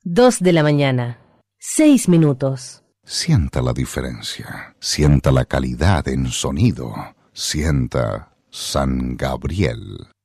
2:06 a.m. Sienta la diferencia. Sienta la calidad en sonido. Sienta San Gabriel.